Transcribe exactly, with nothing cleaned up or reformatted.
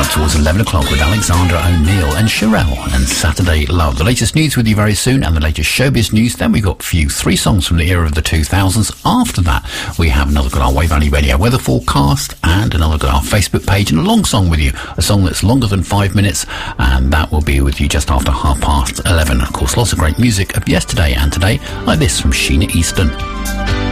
towards eleven o'clock with Alexander O'Neill and Sherelle and Saturday Love. The latest news with you very soon and the latest showbiz news. Then we've got a few three songs from the era of the two thousands. After that, we have another good our Wave Valley Radio weather forecast and another good our Facebook page and a long song with you. A song that's longer than five minutes, and that will be with you just after half past eleven. Of course, lots of great music of yesterday and today, like this from Sheena Easton.